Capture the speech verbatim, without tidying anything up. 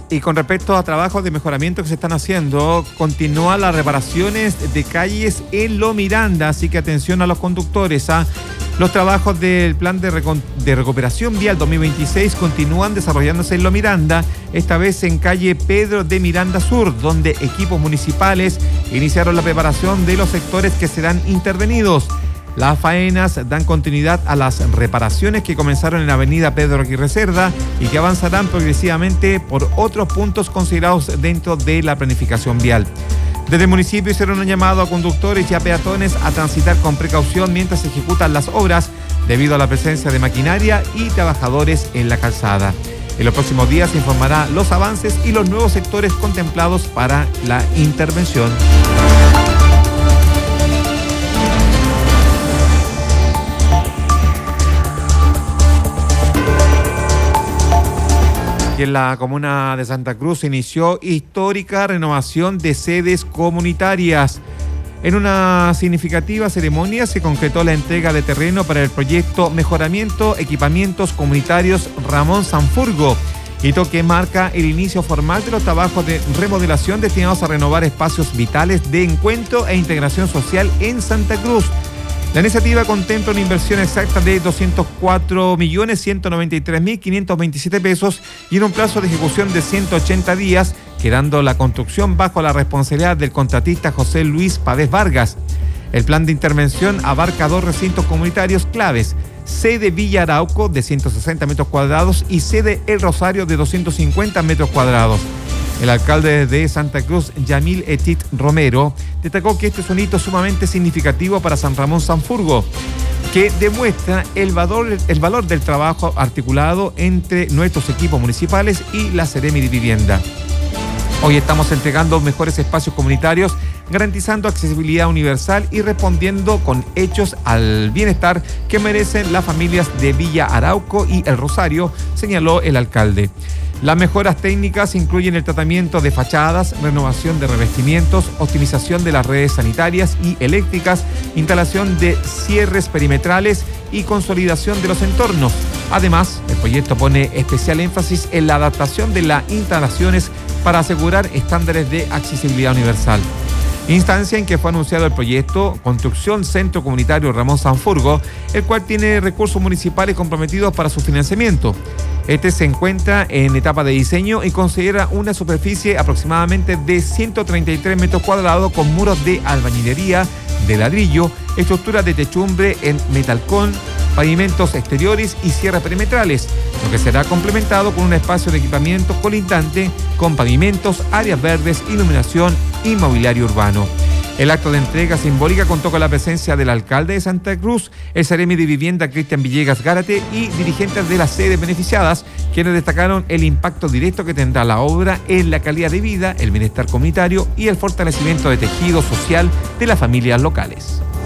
Y con respecto a trabajos de mejoramiento que se están haciendo, continúan las reparaciones de calles en Lo Miranda, así que atención a los conductores. ¿ah? Los trabajos del plan de, recon- de recuperación vial dos mil veintiséis continúan desarrollándose en Lo Miranda, esta vez en calle Pedro de Miranda Sur, donde equipos municipales iniciaron la preparación de los sectores que serán intervenidos. Las faenas dan continuidad a las reparaciones que comenzaron en la avenida Pedro Aguirre Cerda y que avanzarán progresivamente por otros puntos considerados dentro de la planificación vial. Desde el municipio hicieron un llamado a conductores y a peatones a transitar con precaución mientras se ejecutan las obras debido a la presencia de maquinaria y trabajadores en la calzada. En los próximos días se informará los avances y los nuevos sectores contemplados para la intervención. En la comuna de Santa Cruz se inició histórica renovación de sedes comunitarias. En una significativa ceremonia se concretó la entrega de terreno para el proyecto Mejoramiento Equipamientos Comunitarios Ramón Sanfurgo, hito que marca el inicio formal de los trabajos de remodelación destinados a renovar espacios vitales de encuentro e integración social en Santa Cruz. La iniciativa contempla una inversión exacta de doscientos cuatro millones ciento noventa y tres mil quinientos veintisiete pesos y en un plazo de ejecución de ciento ochenta días, quedando la construcción bajo la responsabilidad del contratista José Luis Pávez Vargas. El plan de intervención abarca dos recintos comunitarios claves: sede Villa Arauco de ciento sesenta metros cuadrados y sede El Rosario de doscientos cincuenta metros cuadrados. El alcalde de Santa Cruz, Yamil Etit Romero, destacó que este es un hito sumamente significativo para San Ramón Sanfurgo, que demuestra el valor, el valor del trabajo articulado entre nuestros equipos municipales y la Seremi de Vivienda. Hoy estamos entregando mejores espacios comunitarios, garantizando accesibilidad universal y respondiendo con hechos al bienestar que merecen las familias de Villa Arauco y El Rosario, señaló el alcalde. Las mejoras técnicas incluyen el tratamiento de fachadas, renovación de revestimientos, optimización de las redes sanitarias y eléctricas, instalación de cierres perimetrales y consolidación de los entornos. Además, el proyecto pone especial énfasis en la adaptación de las instalaciones para asegurar estándares de accesibilidad universal. Instancia en que fue anunciado el proyecto Construcción Centro Comunitario Ramón Sanfurgo, el cual tiene recursos municipales comprometidos para su financiamiento. Este se encuentra en etapa de diseño y considera una superficie aproximadamente de ciento treinta y tres metros cuadrados con muros de albañilería de ladrillo, estructuras de techumbre en metalcón, pavimentos exteriores y cierres perimetrales, lo que será complementado con un espacio de equipamiento colindante con pavimentos, áreas verdes, iluminación y mobiliario urbano. El acto de entrega simbólica contó con la presencia del alcalde de Santa Cruz, el Seremi de Vivienda Cristian Villegas Gárate y dirigentes de las sedes beneficiadas, quienes destacaron el impacto directo que tendrá la obra en la calidad de vida, el bienestar comunitario y el fortalecimiento de tejido social de las familias locales.